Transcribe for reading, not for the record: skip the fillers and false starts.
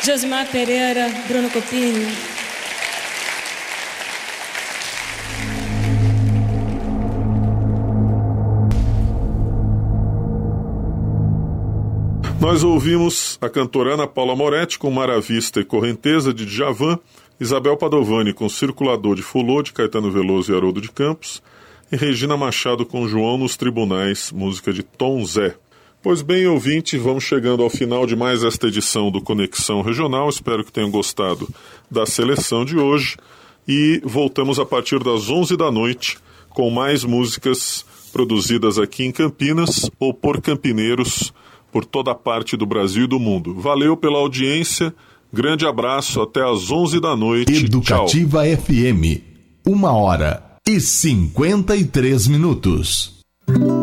Josimar Pereira, Bruno Copini. Nós ouvimos a cantora Ana Paula Moretti com Mar à Vista e Correnteza, de Djavan, Isabel Padovani com Circulador de Fulô, de Caetano Veloso e Haroldo de Campos, e Regina Machado com João nos Tribunais, música de Tom Zé. Pois bem, ouvinte, vamos chegando ao final de mais esta edição do Conexão Regional. Espero que tenham gostado da seleção de hoje e voltamos a partir das 11 da noite com mais músicas produzidas aqui em Campinas ou por campineiros por toda a parte do Brasil e do mundo. Valeu pela audiência, grande abraço, até às 11 da noite. Educativa Tchau. FM, 1h53.